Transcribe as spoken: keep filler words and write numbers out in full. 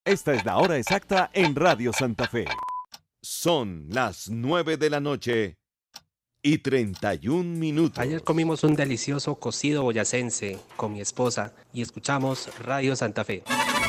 Esta es la hora exacta en Radio Santa Fe. Son las nueve de la noche y treinta y un minutos. Ayer comimos un delicioso cocido boyacense con mi esposa y escuchamos Radio Santa Fe.